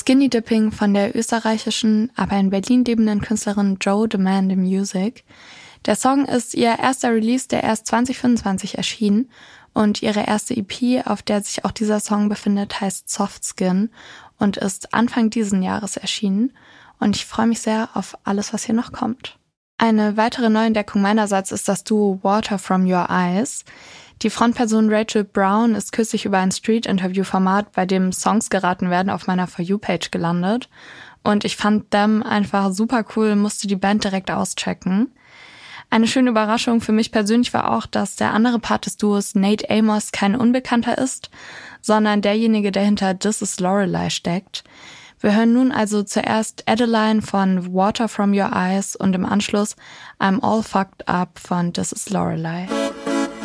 Skinny Dipping von der österreichischen, aber in Berlin lebenden Künstlerin Joe Demand Music. Der Song ist ihr erster Release, der erst 2025 erschien, und ihre erste EP, auf der sich auch dieser Song befindet, heißt Soft Skin und ist Anfang diesen Jahres erschienen. Und ich freue mich sehr auf alles, was hier noch kommt. Eine weitere Neuentdeckung meinerseits ist das Duo Water From Your Eyes. Die Frontperson Rachel Brown ist kürzlich über ein Street-Interview-Format, bei dem Songs geraten werden, auf meiner For You-Page gelandet. Und ich fand Them einfach super cool, musste die Band direkt auschecken. Eine schöne Überraschung für mich persönlich war auch, dass der andere Part des Duos, Nate Amos, kein Unbekannter ist, sondern derjenige, der hinter This Is Lorelei steckt. Wir hören nun also zuerst Adeline von Water From Your Eyes und im Anschluss I'm All Fucked Up von This Is Lorelei.